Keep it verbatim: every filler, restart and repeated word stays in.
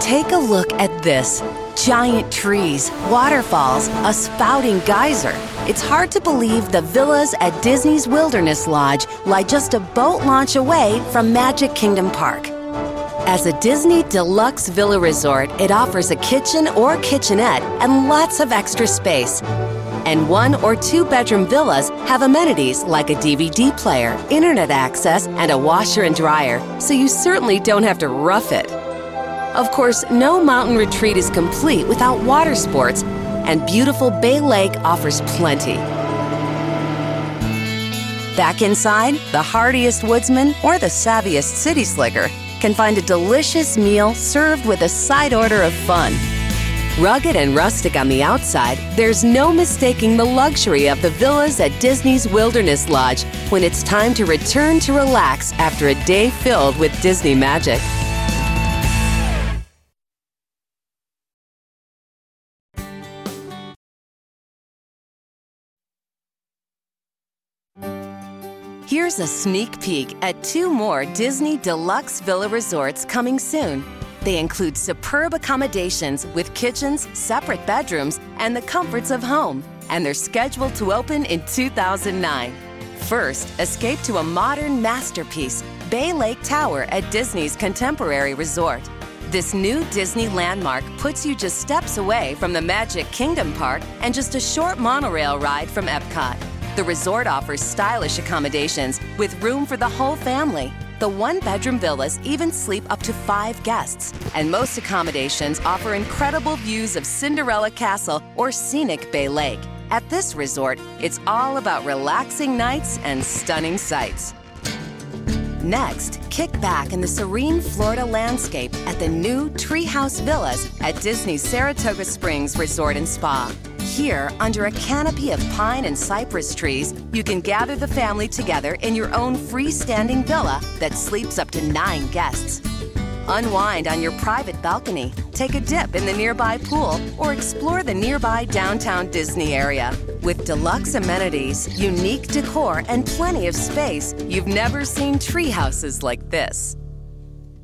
Take a look at this. Giant trees, waterfalls, a spouting geyser. It's hard to believe the villas at Disney's Wilderness Lodge lie just a boat launch away from Magic Kingdom Park. As a Disney Deluxe Villa Resort, it offers a kitchen or kitchenette and lots of extra space. And one or two bedroom villas have amenities like a D V D player, internet access, and a washer and dryer, so you certainly don't have to rough it. Of course, no mountain retreat is complete without water sports, and beautiful Bay Lake offers plenty. Back inside, the hardiest woodsman or the savviest city slicker can find a delicious meal served with a side order of fun. Rugged and rustic on the outside, there's no mistaking the luxury of the villas at Disney's Wilderness Lodge when it's time to return to relax after a day filled with Disney magic. Here's a sneak peek at two more Disney Deluxe Villa Resorts coming soon. They include superb accommodations with kitchens, separate bedrooms, and the comforts of home, and they're scheduled to open in two thousand nine. First, escape to a modern masterpiece, Bay Lake Tower at Disney's Contemporary Resort. This new Disney landmark puts you just steps away from the Magic Kingdom Park and just a short monorail ride from Epcot. The resort offers stylish accommodations with room for the whole family. The one-bedroom villas even sleep up to five guests, and most accommodations offer incredible views of Cinderella Castle or scenic Bay Lake. At this resort, it's all about relaxing nights and stunning sights. Next, kick back in the serene Florida landscape at the new Treehouse Villas at Disney's Saratoga Springs Resort and Spa. Here, under a canopy of pine and cypress trees, you can gather the family together in your own freestanding villa that sleeps up to nine guests. Unwind on your private balcony, take a dip in the nearby pool, or explore the nearby downtown Disney area. With deluxe amenities, unique decor, and plenty of space, you've never seen tree houses like this.